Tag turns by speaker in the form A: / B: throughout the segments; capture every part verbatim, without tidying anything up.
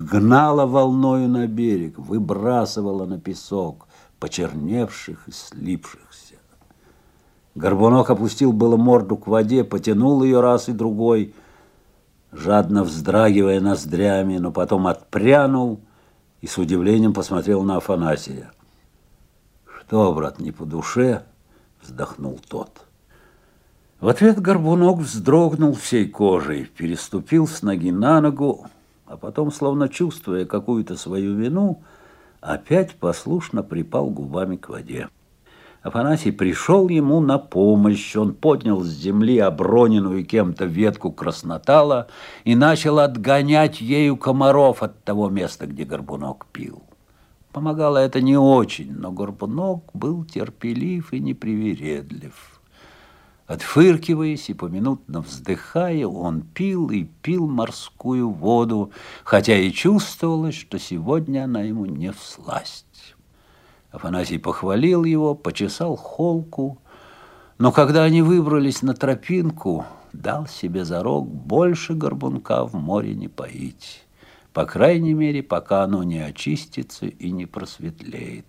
A: гнало волною на берег, выбрасывало на песок, почерневших и слипшихся. Горбунок опустил было морду к воде, потянул ее раз и другой, жадно вздрагивая ноздрями, но потом отпрянул и с удивлением посмотрел на Афанасия. «Что, брат, не по душе?» — вздохнул тот. В ответ Горбунок вздрогнул всей кожей, переступил с ноги на ногу, а потом, словно чувствуя какую-то свою вину, опять послушно припал губами к воде. Афанасий пришел ему на помощь. Он поднял с земли оброненную кем-то ветку краснотала и начал отгонять ею комаров от того места, где Горбунок пил. Помогало это не очень, но Горбунок был терпелив и непривередлив. Отфыркиваясь и поминутно вздыхая, он пил и пил морскую воду, хотя и чувствовалось, что сегодня она ему не всласть. Афанасий похвалил его, почесал холку, но когда они выбрались на тропинку, дал себе зарок больше Горбунка в море не поить, по крайней мере, пока оно не очистится и не просветлеет.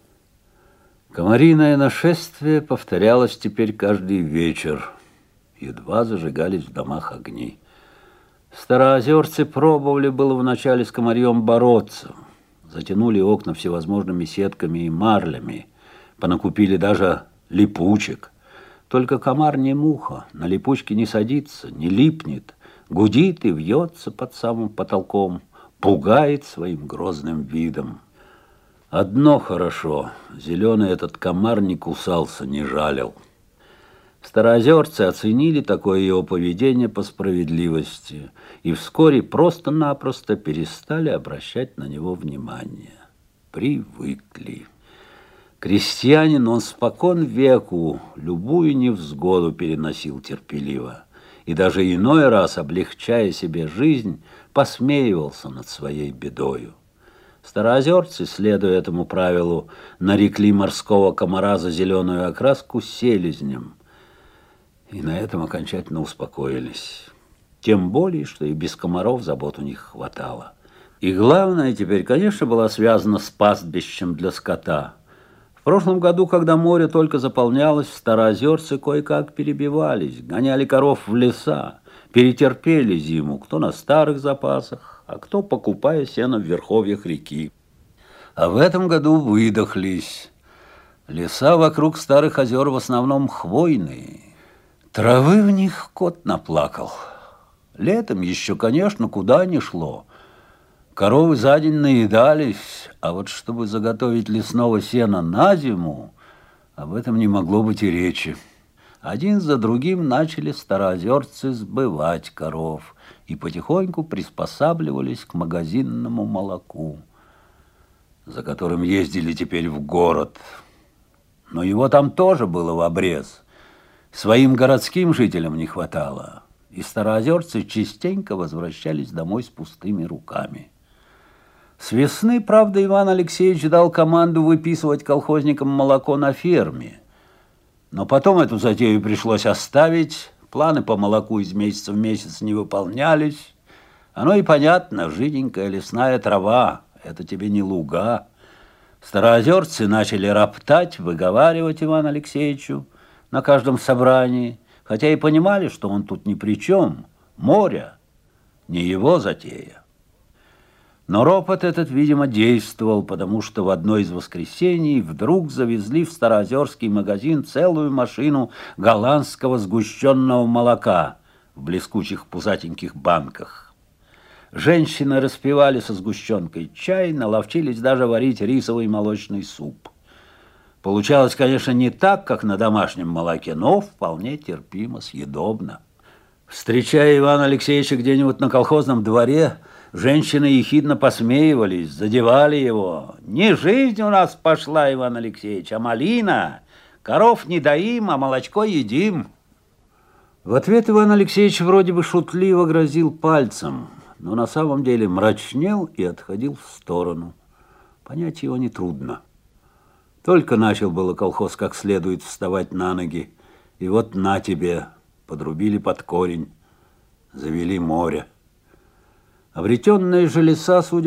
A: Комариное нашествие повторялось теперь каждый вечер. Едва зажигались в домах огни. Староозерцы пробовали было вначале с комарьем бороться. Затянули окна всевозможными сетками и марлями. Понакупили даже липучек. Только комар не муха, на липучке не садится, не липнет, гудит и вьется под самым потолком, пугает своим грозным видом. Одно хорошо, зеленый этот комар не кусался, не жалил. Староозерцы оценили такое его поведение по справедливости и вскоре просто-напросто перестали обращать на него внимание. Привыкли. Крестьянин, он спокон веку любую невзгоду переносил терпеливо и даже иной раз, облегчая себе жизнь, посмеивался над своей бедою. Староозерцы, следуя этому правилу, нарекли морского комара за зеленую окраску селезнем. И на этом окончательно успокоились. Тем более, что и без комаров забот у них хватало. И главное теперь, конечно, была связана с пастбищем для скота. В прошлом году, когда море только заполнялось, староозерцы кое-как перебивались, гоняли коров в леса, перетерпели зиму, кто на старых запасах, а кто покупая сено в верховьях реки. А в этом году выдохлись. Леса вокруг старых озер в основном хвойные. Травы в них кот наплакал. Летом еще, конечно, куда ни шло. Коровы за день наедались, а вот чтобы заготовить лесного сена на зиму, об этом не могло быть и речи. Один за другим начали староозерцы сбывать коров и потихоньку приспосабливались к магазинному молоку, за которым ездили теперь в город. Но его там тоже было в обрез. Своим городским жителям не хватало, и староозерцы частенько возвращались домой с пустыми руками. С весны, правда, Иван Алексеевич дал команду выписывать колхозникам молоко на ферме. Но потом эту затею пришлось оставить, планы по молоку из месяца в месяц не выполнялись. Оно и понятно, жиденькая лесная трава, это тебе не луга. Староозерцы начали роптать, выговаривать Ивану Алексеевичу на каждом собрании, хотя и понимали, что он тут ни при чем, море, не его затея. Но ропот этот, видимо, действовал, потому что в одно из воскресений вдруг завезли в староозерский магазин целую машину голландского сгущенного молока в блескучих пузатеньких банках. Женщины распивали со сгущенкой чай, наловчились даже варить рисовый молочный суп. Получалось, конечно, не так, как на домашнем молоке, но вполне терпимо, съедобно. Встречая Ивана Алексеевича где-нибудь на колхозном дворе, женщины ехидно посмеивались, задевали его. «Не жизнь у нас пошла, Иван Алексеевич, а малина. Коров не доим, а молочко едим». В ответ Иван Алексеевич вроде бы шутливо грозил пальцем, но на самом деле мрачнел и отходил в сторону. Понять его нетрудно. Только начал было колхоз как следует вставать на ноги, и вот на тебе, подрубили под корень, завели море. Обретенные же леса, судя